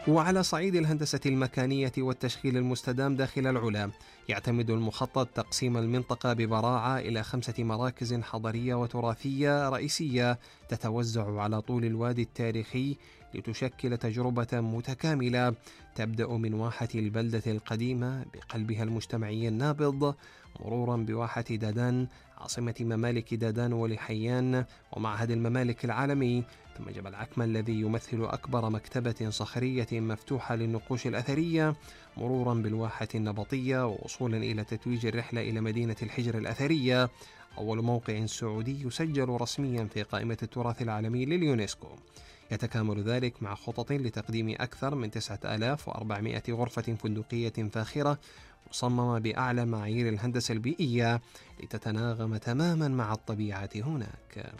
وعلى صعيد الهندسة المكانية والتشغيل المستدام داخل العلا، يعتمد المخطط تقسيم المنطقة ببراعة إلى 5 مراكز حضرية وتراثية رئيسية تتوزع على طول الوادي التاريخي لتشكل تجربة متكاملة تبدأ من واحة البلدة القديمة بقلبها المجتمعي النابض، مرورا بواحة دادان عاصمة ممالك دادان ولحيان ومعهد الممالك العالمي، ثم جبل عكمة الذي يمثل أكبر مكتبة صخرية مفتوحة للنقوش الأثرية، مرورا بالواحة النبطية ووصولا إلى تتويج الرحلة إلى مدينة الحجر الأثرية، أول موقع سعودي يسجل رسميا في قائمة التراث العالمي لليونسكو. يتكامل ذلك مع خطط لتقديم أكثر من 9400 غرفة فندقية فاخرة مصممة بأعلى معايير الهندسة البيئية لتتناغم تماما مع الطبيعة هناك.